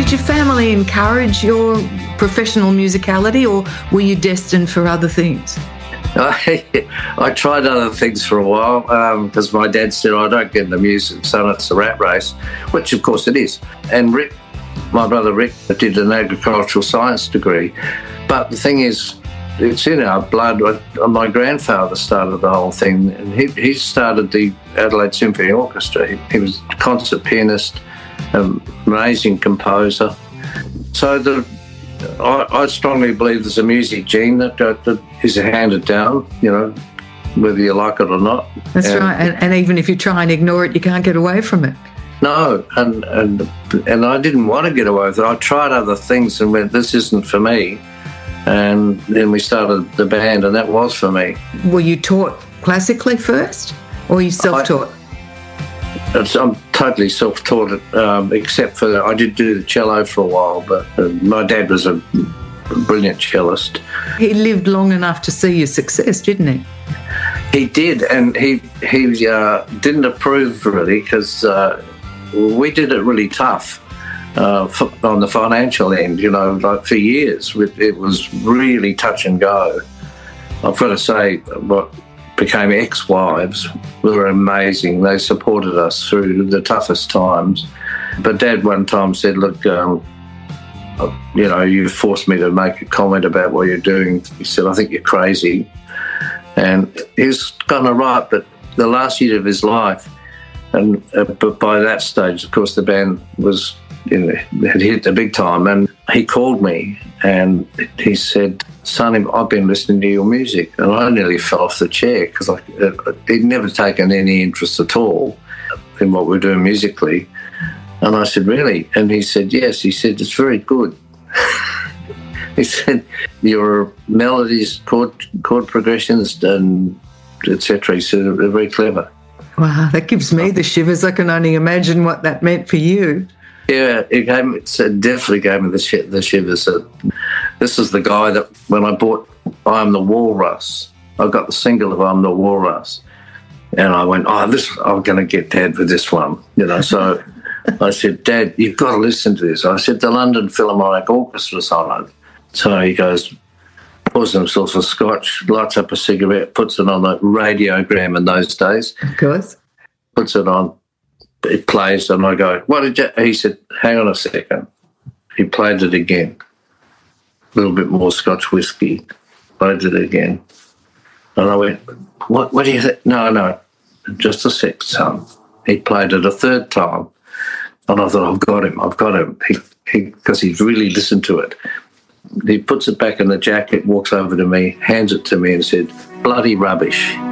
Did your family encourage your professional musicality, or were you destined for other things? I tried other things for a while because my dad said, I don't get into music, so it's a rat race, which of course it is. And Rick, my brother Rick, did an agricultural science degree. But the thing is, it's in our blood. My grandfather started the whole thing, and he started the Adelaide Symphony Orchestra. He was a concert pianist, an amazing composer. So I strongly believe there's a music gene that is handed down, you know, whether you like it or not. That's right. And even if you try and ignore it, you can't get away from it. No, and I didn't want to get away with it. I tried other things and went, this isn't for me. And then we started the band, and that was for me. Were you taught classically first, or were you self-taught? I'm totally self-taught, except for I did do the cello for a while, but my dad was a brilliant cellist. He lived long enough to see your success, didn't he? He did, and he didn't approve really, because we did it really tough on the financial end, you know, like for years. It was really touch and go. I've got to say, what became ex-wives were amazing. They supported us through the toughest times. But Dad one time said, look, you know, you forced me to make a comment about what you're doing. He said, I think you're crazy. And he was kind of right, but the last year of his life, and but by that stage, of course, the band was, you know, had hit the big time. And he called me and he said, Sonny, I've been listening to your music. And I nearly fell off the chair because he'd never taken any interest at all in what we're doing musically. And I said, really? And he said, yes. He said, it's very good. He said, your melodies, chord progressions, and etc. He said, they're very clever. Wow, that gives me the shivers. I can only imagine what that meant for you. Yeah, it definitely gave me the shivers. This is the guy that when I bought I Am the Walrus, I got the single of I Am the Walrus, and I went, I'm going to get Dad for this one, you know. So I said, Dad, you've got to listen to this. I said, the London Philharmonic Orchestra's on it. So he goes, pours himself a scotch, lights up a cigarette, puts it on a radiogram in those days. Of course. Puts it on. It plays, and I go, what did you... He said, hang on a second. He played it again. A little bit more Scotch whiskey. Played it again. And I went, what do you think? No, just a sec, son. He played it a third time. And I thought, I've got him. Because he's really listened to it. He puts it back in the jacket, walks over to me, hands it to me and said, bloody rubbish.